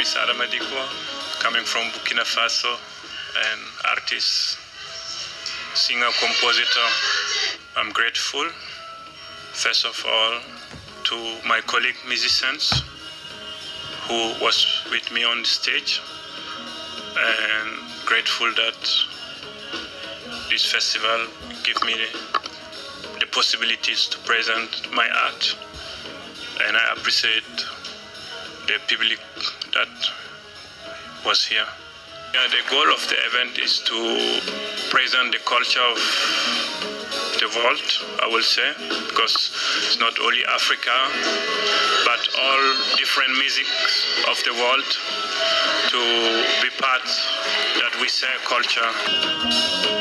is Adam Adiko, coming from Burkina Faso, an artist, singer, compositor. I'm grateful, first of all, to my colleague musicians who was with me on the stage, and grateful that this festival give me the possibilities to present my art, and I appreciate the public that was here. Yeah, the goal of the event is to present the culture of the world, I will say, because it's not only Africa, but all different musics of the world to be part that we share culture.